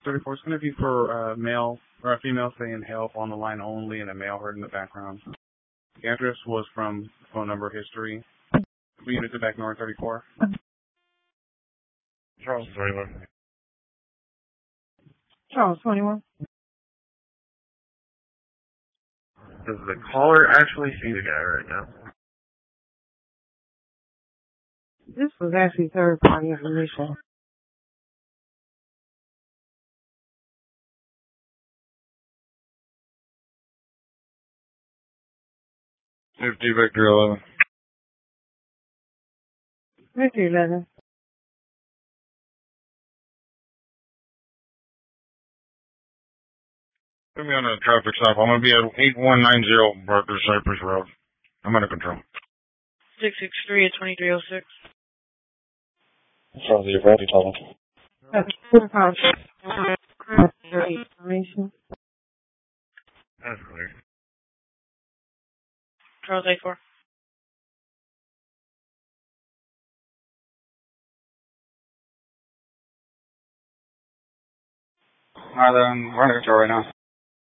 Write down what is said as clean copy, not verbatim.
34 is going to be for male or a female saying help on the line only and a male heard in the background. The address was from phone number history. We unit to back north 34. Charles 21. Charles 21. Does the caller actually see the guy right now? This was actually third-party information. Victor 11. Victor 11. Put me on a traffic stop. I'm going to be at 8190 Barker Cypress Road. I'm under control. 663 at 2306. Charles, you're ready, tell me. Information. That's clear. Charles 84. Alright then, we're under control right now.